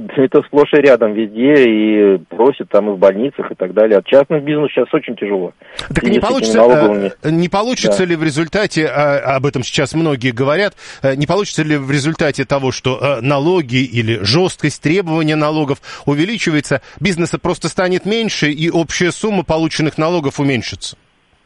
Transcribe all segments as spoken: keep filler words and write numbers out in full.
это сплошь и рядом везде, и просят там и в больницах и так далее. От частного бизнеса сейчас очень тяжело. Так не получится, не получится да. ли в результате, об этом сейчас многие говорят, не получится ли в результате того, что налоги или жесткость требования налогов увеличивается, бизнеса просто станет меньше, и общая сумма полученных налогов уменьшится?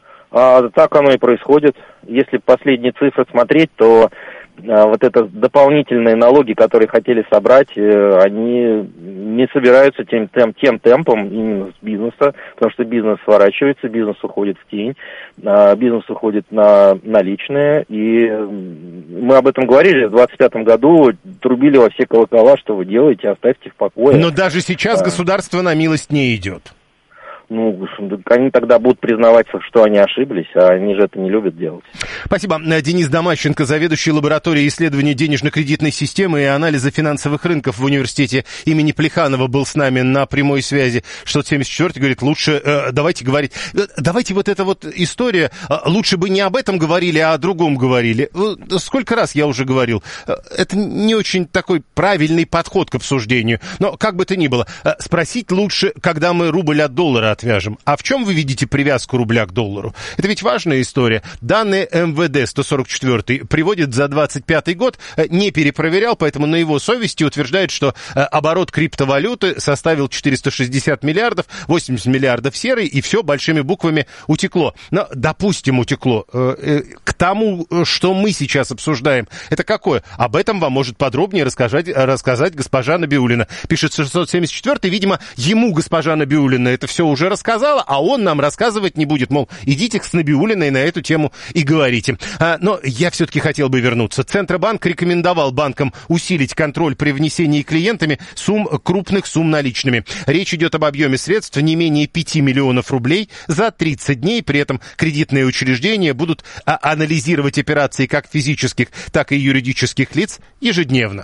А, так оно и происходит. Если последние цифры смотреть, то а, вот это дополнительные налоги, которые хотели собрать, э, они не собираются тем, тем, тем темпом именно с бизнеса, потому что бизнес сворачивается, бизнес уходит в тень, а, бизнес уходит на наличные, и мы об этом говорили в двадцать пятом году, трубили во все колокола, что вы делаете, оставьте в покое. Но даже сейчас а. государство на милость не идет. Ну, они тогда будут признаваться, что они ошиблись, а они же это не любят делать. Спасибо. Денис Домащенко, заведующий лабораторией исследований денежно-кредитной системы и анализа финансовых рынков в университете имени Плеханова, был с нами на прямой связи. шестьсот семьдесят четвёртый говорит, лучше э, давайте говорить, э, давайте вот эта вот история, э, лучше бы не об этом говорили, а о другом говорили. Э, сколько раз я уже говорил, э, это не очень такой правильный подход к обсуждению. Но как бы то ни было, э, спросить лучше, когда мы рубль от доллара отвяжем. А в чем вы видите привязку рубля к доллару? Это ведь важная история. Данные эм вэ дэ сто сорок четвёртый приводит за двадцать пятый год, не перепроверял, поэтому на его совести утверждает, что оборот криптовалюты составил четыреста шестьдесят миллиардов, восемьдесят миллиардов серый, и все большими буквами утекло. Но, допустим, утекло. К тому, что мы сейчас обсуждаем, это какое? Об этом вам может подробнее рассказать, рассказать госпожа Набиуллина. Пишет шестьсот семьдесят четвёртый, видимо, ему госпожа Набиуллина это все уже рассказала, а он нам рассказывать не будет. Мол, идите с Набиуллиной на эту тему и говорите. А, но я все-таки хотел бы вернуться. Центробанк рекомендовал банкам усилить контроль при внесении клиентами сумм, крупных сумм наличными. Речь идет об объеме средств не менее пяти миллионов рублей за тридцать дней. При этом кредитные учреждения будут а, анализировать операции как физических, так и юридических лиц ежедневно.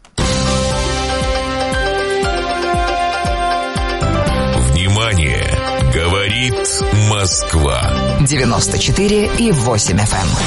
Внимание! Говорит Москва. девяносто четыре и восемь эф эм.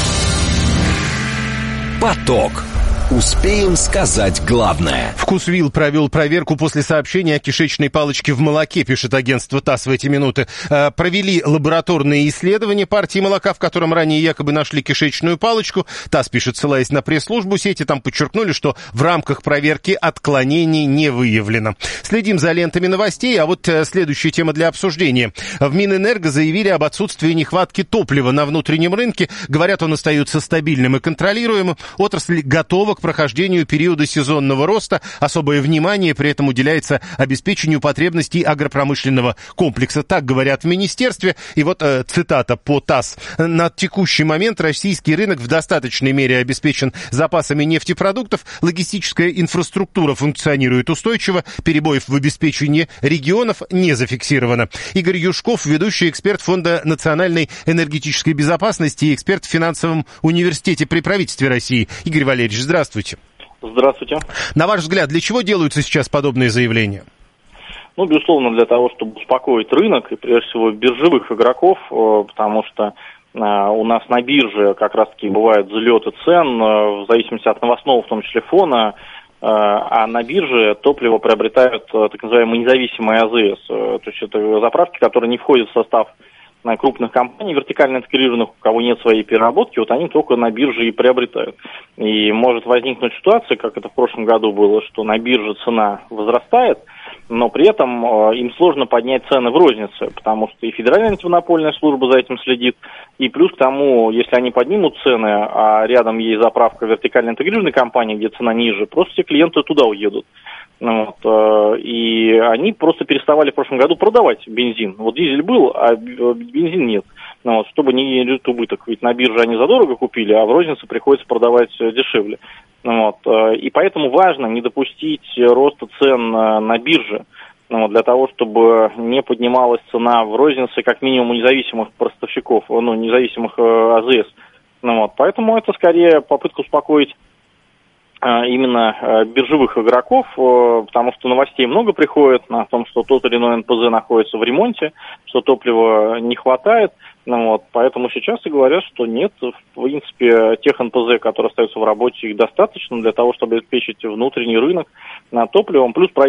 Поток. Успеем сказать главное. Вкусвилл провел проверку после сообщения о кишечной палочке в молоке, пишет агентство ТАСС в эти минуты. Провели лабораторные исследования партии молока, в котором ранее якобы нашли кишечную палочку. ТАСС пишет, ссылаясь на пресс-службу сети, там подчеркнули, что в рамках проверки отклонений не выявлено. Следим за лентами новостей, а вот следующая тема для обсуждения. В Минэнерго заявили об отсутствии нехватки топлива на внутреннем рынке. Говорят, он остается стабильным и контролируемым. Отрасль готова к прохождению периода сезонного роста. Особое внимание при этом уделяется обеспечению потребностей агропромышленного комплекса. Так говорят в министерстве. И вот э, цитата по ТАСС. На текущий момент российский рынок в достаточной мере обеспечен запасами нефтепродуктов. Логистическая инфраструктура функционирует устойчиво. Перебоев в обеспечении регионов не зафиксировано. Игорь Юшков, ведущий эксперт Фонда национальной энергетической безопасности и эксперт в финансовом университете при правительстве России. Игорь Валерьевич, здравствуйте. Здравствуйте. Здравствуйте. На ваш взгляд, для чего делаются сейчас подобные заявления? Ну, безусловно, для того, чтобы успокоить рынок, и прежде всего биржевых игроков, потому что у нас на бирже как раз-таки бывают взлеты цен, в зависимости от новостного, в том числе фона, а на бирже топливо приобретают так называемые независимые а зэ эс, то есть это заправки, которые не входят в состав на крупных компаний, вертикально интегрированных, у кого нет своей переработки, вот они только на бирже и приобретают. И может возникнуть ситуация, как это в прошлом году было, что на бирже цена возрастает, но при этом э, им сложно поднять цены в рознице, потому что и Федеральная антимонопольная служба за этим следит, и плюс к тому, если они поднимут цены, а рядом есть заправка вертикально интегрированной компании, где цена ниже, просто все клиенты туда уедут. Вот, э, и они просто переставали в прошлом году продавать бензин. Вот дизель был, а бензин нет. Ну, вот, чтобы не идет убыток. Ведь на бирже они задорого купили, а в рознице приходится продавать дешевле. Вот, э, и поэтому важно не допустить роста цен на бирже. Ну, для того, чтобы не поднималась цена в рознице, как минимум у независимых поставщиков, ну, независимых э, а зэ эс. Ну, вот, поэтому это скорее попытка успокоить именно биржевых игроков, потому что новостей много приходит о том, что тот или иной эн пэ зэ находится в ремонте, что топлива не хватает. Ну, вот, поэтому сейчас и говорят, что нет, в принципе, тех эн пэ зэ, которые остаются в работе, их достаточно для того, чтобы обеспечить внутренний рынок на топливом. Плюс